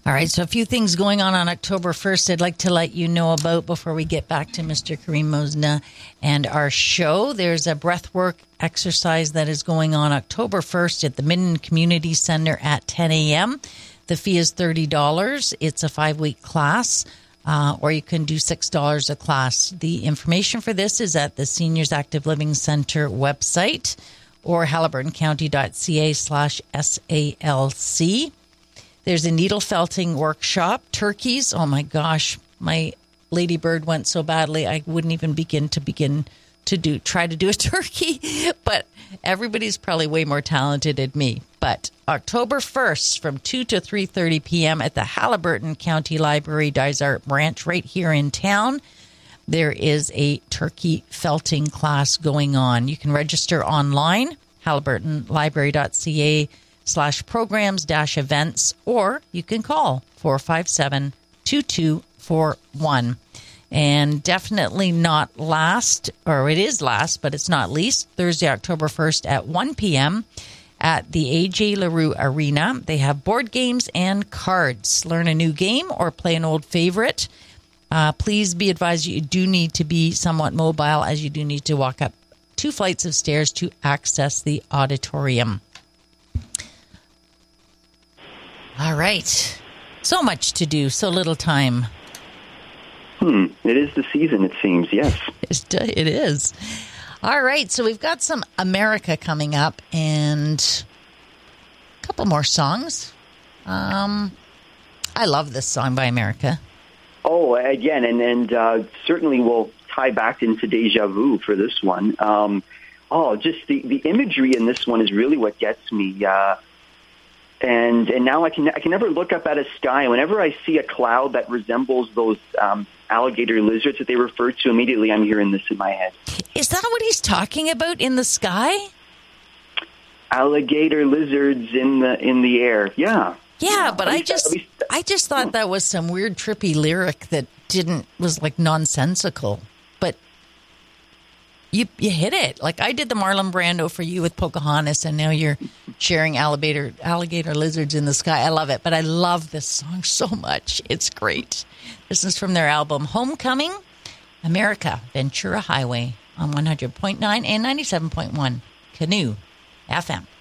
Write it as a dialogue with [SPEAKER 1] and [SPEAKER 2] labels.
[SPEAKER 1] All right, so a few things going on October 1st I'd like to let you know about before we get back to Mr. Kareem Mosna and our show. There's a breathwork exercise that is going on October 1st at the Minden Community Center at 10 a.m. The fee is $30. It's a 5-week class, or you can do $6 a class. The information for this is at the Seniors Active Living Center website or haliburtoncounty.ca/SALC. There's a needle felting workshop. Turkeys, oh my gosh, my ladybird went so badly I wouldn't even begin to try to do a turkey, but everybody's probably way more talented than me. But October 1st from 2 to 3:30 p.m. at the Haliburton County Library, Dysart Branch, right here in town, there is a turkey felting class going on. You can register online, haliburtonlibrary.ca/programs-events, or you can call 457-2241. And definitely not last, or it is last, but it's not least, Thursday, October 1st at 1 p.m. at the A.J. LaRue Arena. They have board games and cards. Learn a new game or play an old favorite. Please be advised you do need to be somewhat mobile, as you do need to walk up 2 flights of stairs to access the auditorium. All right. So much to do, so little time.
[SPEAKER 2] It is the season, it seems, yes.
[SPEAKER 1] It is. All right, so we've got some America coming up and a couple more songs. I love this song by America.
[SPEAKER 2] Oh, again, and certainly we'll tie back into Deja Vu for this one. Just the imagery in this one is really what gets me. And now I can never look up at a sky. Whenever I see a cloud that resembles those alligator lizards that they refer to, immediately I'm hearing this in my head.
[SPEAKER 1] Is that what he's talking about in the sky?
[SPEAKER 2] Alligator lizards in the air. Yeah.
[SPEAKER 1] Yeah, but I just thought that was some weird trippy lyric that was like nonsensical. But you hit it. Like I did the Marlon Brando for you with Pocahontas, and now you're sharing alligator lizards in the sky. I love it, but I love this song so much. It's great. This is from their album Homecoming, America, Ventura Highway on 100.9 and 97.1 Canoe FM.